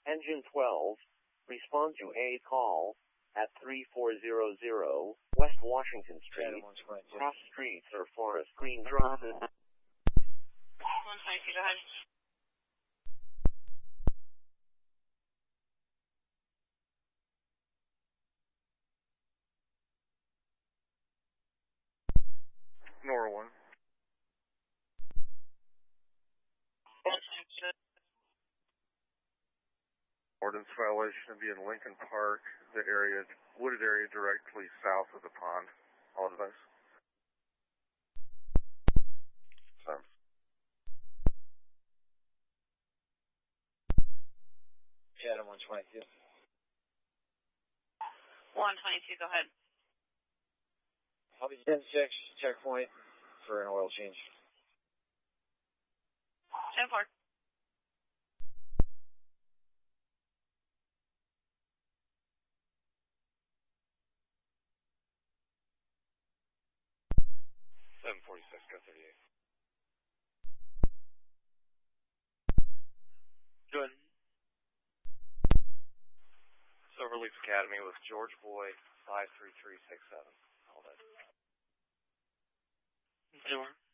Engine 12, respond to a call at 3400 West Washington Street. Cross streets or Forest Green Drive. 122, go ahead. Norwin. Ordinance violation would be in Lincoln Park, the area, wooded area directly south of the pond. All advice. Sorry. Chatham 122. 122, go ahead. I'll be 10-6, checkpoint for an oil change. 10-4. Go 38. Good. Silverleaf Academy with George Boy 53367. All that. 0.